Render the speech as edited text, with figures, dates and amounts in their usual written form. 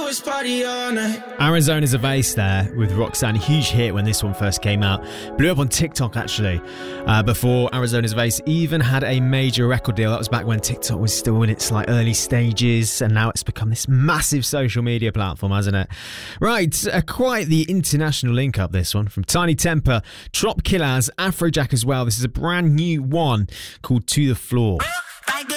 it's party all night. Arizona's a Vase there with Roxanne. Huge hit when this one first came out. Blew up on TikTok actually. Before Arizona's Vase even had a major record deal. That was back when TikTok was still in its early stages, and now it's become this massive social media platform, hasn't it? Right, quite the international link up, this one, from Tiny Temper, Trop Killers, Afrojack as well. This is a brand new one called To The Floor.